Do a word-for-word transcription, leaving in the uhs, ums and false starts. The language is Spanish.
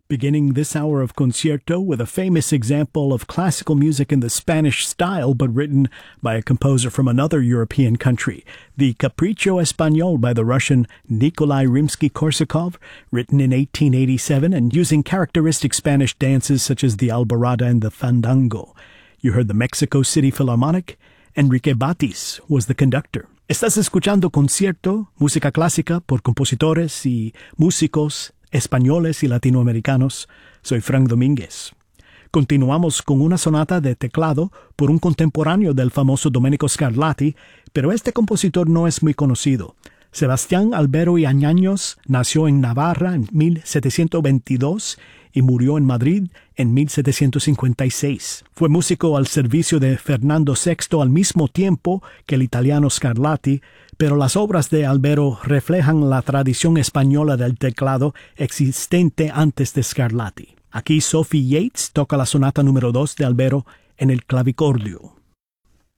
Beginning this hour of Concierto with a famous example of classical music in the Spanish style, but written by a composer from another European country, the Capricho Español by the Russian Nikolai Rimsky-Korsakov, written in eighteen eighty-seven and using characteristic Spanish dances such as the alborada and the fandango. You heard the Mexico City Philharmonic. Enrique Batis was the conductor. Estás escuchando Concierto, música clásica por compositores y músicos españoles y latinoamericanos. Soy Frank Domínguez. Continuamos con una sonata de teclado por un contemporáneo del famoso Domenico Scarlatti, pero este compositor no es muy conocido. Sebastián Albero y Añaños nació en Navarra en mil setecientos veintidós y murió en Madrid en mil setecientos cincuenta y seis. Fue músico al servicio de Fernando sexto al mismo tiempo que el italiano Scarlatti, pero las obras de Albero reflejan la tradición española del teclado existente antes de Scarlatti. Aquí Sophie Yates toca la sonata número dos de Albero en el clavicordio.